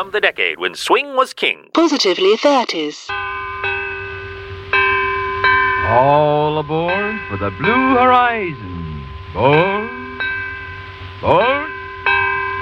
from the decade when swing was king. Positively 30s. All aboard for the Blue Horizon. Board